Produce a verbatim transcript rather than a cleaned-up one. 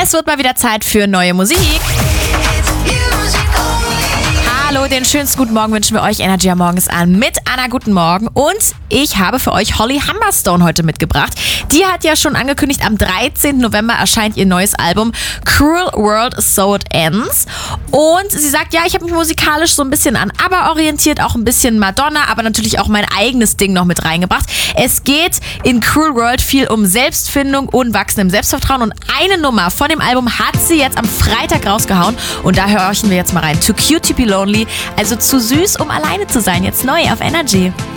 Es wird mal wieder Zeit für neue Musik. Hallo, den schönsten guten Morgen wünschen wir euch. Energy am Morgens an mit Anna. Guten Morgen. Und ich habe für euch Holly Humberstone heute mitgebracht. Die hat ja schon angekündigt, am dreizehnten November erscheint ihr neues Album Cruel World, So It Ends. Und sie sagt, ja, ich habe mich musikalisch so ein bisschen an ABBA orientiert, auch ein bisschen Madonna, aber natürlich auch mein eigenes Ding noch mit reingebracht. Es geht in Cruel World viel um Selbstfindung und wachsendem Selbstvertrauen. Und eine Nummer von dem Album hat sie jetzt am Freitag rausgehauen. Und da horchen wir jetzt mal rein. Too Cute to be Lonely. Also zu süß, um alleine zu sein. Jetzt neu auf Energy.